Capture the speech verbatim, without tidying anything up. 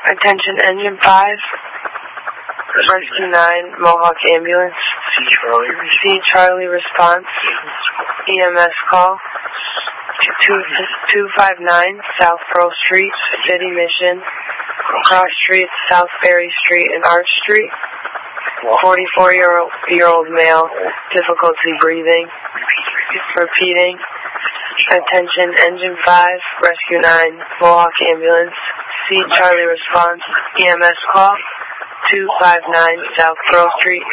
Attention Engine five, Rescue nine, Mohawk Ambulance, C Charlie. C Charlie response, E M S call, two five nine South Pearl Street, City Mission, Cross Street, South Ferry Street, and Arch Street. forty-four-year-old male, difficulty breathing. Repeating. Attention Engine five, Rescue nine, Mohawk Ambulance, C Charlie response, E M S call, two five nine South Pearl Street.